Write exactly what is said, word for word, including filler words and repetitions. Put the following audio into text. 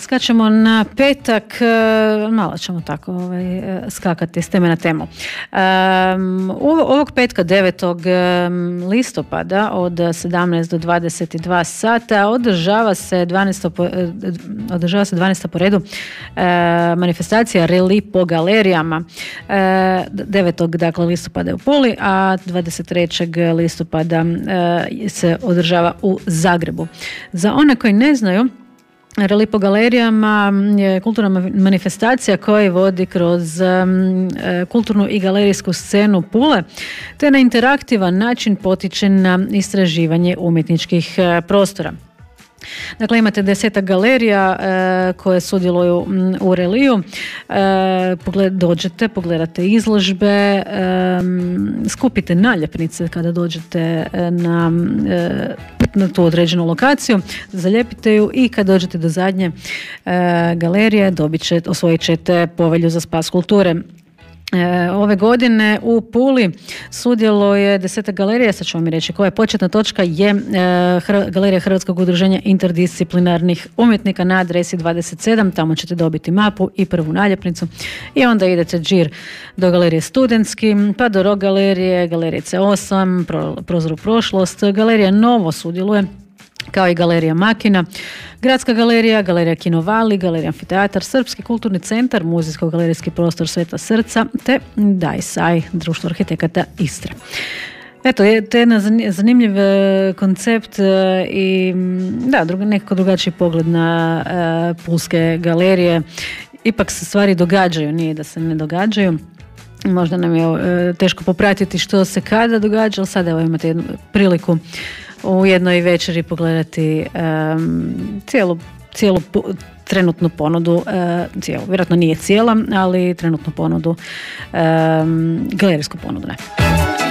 Skačemo na petak, malo ćemo tako ovaj, skakati s teme na temu. Um, ovog petka devetog listopada od sedamnaest do dvadeset dva sata održava se dvanaesta po, održava se dvanaesta po redu e, manifestacija Reli po galerijama. E, devetog dakle, listopada je u Puli, a dvadeset trećeg listopada e, se održava u Zagrebu. Za one koji ne znaju, Reli po galerijama je kulturna manifestacija koja vodi kroz um, kulturnu i galerijsku scenu Pule, te na interaktivan način potiče na istraživanje umjetničkih uh, prostora. Dakle, imate desetak galerija e, koje sudjeluju m, u reliju. E, pogled, dođete, pogledate izložbe, e, skupite naljepnice kada dođete na, e, na tu određenu lokaciju, zalijepite ju i kad dođete do zadnje e, galerije dobit ćete, osvojit ćete povelju za spas kulture. E, ove godine u Puli sudjeluje desetak galerija, sad ću vam reći koja je početna točka je e, Hr- Galerija Hrvatskog udruženja interdisciplinarnih umjetnika na adresi dvadeset sedam, tamo ćete dobiti mapu i prvu naljepnicu i onda idete džir do Galerije Studentski, pa do Rock galerije, Galerije C osam, pro, Prozor u prošlost, Galerija Novo sudjeluje, kao i Galerija Makina, Gradska galerija, Galerija Kinovali, Galerija Amfiteatar, Srpski kulturni centar, Muzejsko-galerijski prostor Sveta Srca, te Dajsaj, Društvo arhitekata Istre. Eto, to je jedan zanimljiv koncept i da, druga, nekako drugačiji pogled na uh, pulske galerije. Ipak se stvari događaju, nije da se ne događaju. Možda nam je uh, teško popratiti što se kada događa, ali sada evo imate jednu priliku u jednoj večeri pogledati um, cijelu, cijelu po, trenutnu ponudu, uh, cijelu, vjerojatno nije cijela, ali trenutnu ponudu, um, galerijsku ponudu, ne.